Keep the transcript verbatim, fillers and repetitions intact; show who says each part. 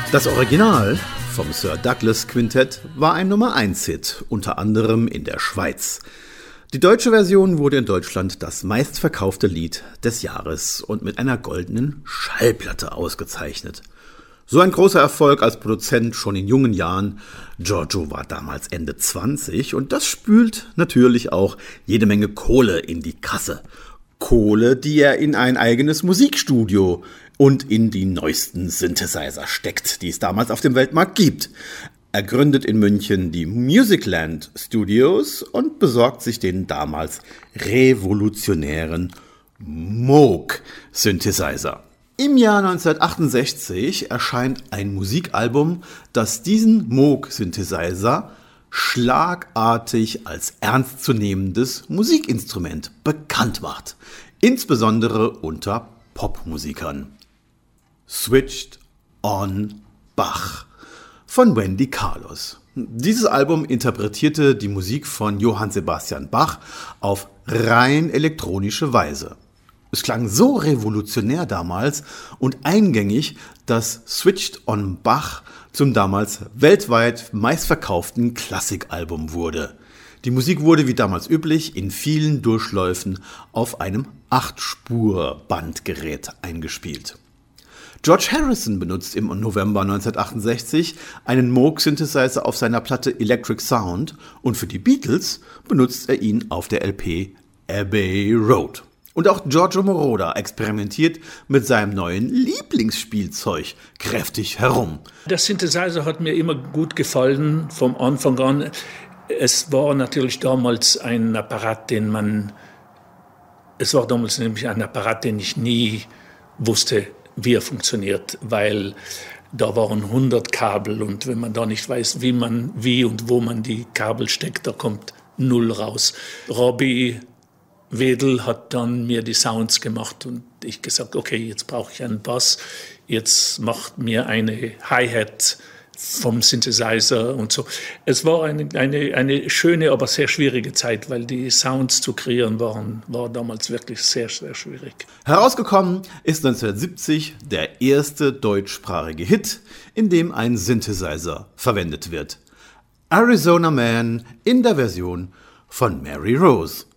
Speaker 1: Das Original vom Sir Douglas Quintett war ein Nummer eins Hit, unter anderem in der Schweiz. Die deutsche Version wurde in Deutschland das meistverkaufte Lied des Jahres und mit einer goldenen Schallplatte ausgezeichnet. So ein großer Erfolg als Produzent schon in jungen Jahren. Giorgio war damals Ende zwanzig und das spült natürlich auch jede Menge Kohle in die Kasse. Kohle, die er in ein eigenes Musikstudio und in die neuesten Synthesizer steckt, die es damals auf dem Weltmarkt gibt. Er gründet in München die Musicland Studios und besorgt sich den damals revolutionären Moog-Synthesizer. Im Jahr neunzehnhundertachtundsechzig erscheint ein Musikalbum, das diesen Moog-Synthesizer schlagartig als ernstzunehmendes Musikinstrument bekannt macht, insbesondere unter Popmusikern. Switched on Bach von Wendy Carlos. Dieses Album interpretierte die Musik von Johann Sebastian Bach auf rein elektronische Weise. Es klang so revolutionär damals und eingängig, dass Switched on Bach zum damals weltweit meistverkauften Klassikalbum wurde. Die Musik wurde wie damals üblich in vielen Durchläufen auf einem acht Spur Bandgerät eingespielt. George Harrison benutzt im November neunzehnhundertachtundsechzig einen Moog-Synthesizer auf seiner Platte Electric Sound und für die Beatles benutzt er ihn auf der L P Abbey Road. Und auch Giorgio Moroder experimentiert mit seinem neuen Lieblingsspielzeug kräftig herum.
Speaker 2: Der Synthesizer hat mir immer gut gefallen vom Anfang an. Es war natürlich damals ein Apparat, den man, es war damals nämlich ein Apparat, den ich nie wusste, wie er funktioniert, weil da waren hundert Kabel und wenn man da nicht weiß, wie man, wie und wo man die Kabel steckt, da kommt null raus. Robbie Wedel hat dann mir die Sounds gemacht und ich gesagt, okay, jetzt brauche ich einen Bass, jetzt macht mir eine Hi-Hat vom Synthesizer und so. Es war eine, eine, eine schöne, aber sehr schwierige Zeit, weil die Sounds zu kreieren waren, war damals wirklich sehr, sehr schwierig.
Speaker 1: Herausgekommen ist neunzehnhundertsiebzig der erste deutschsprachige Hit, in dem ein Synthesizer verwendet wird. Arizona Man in der Version von Mary Rose.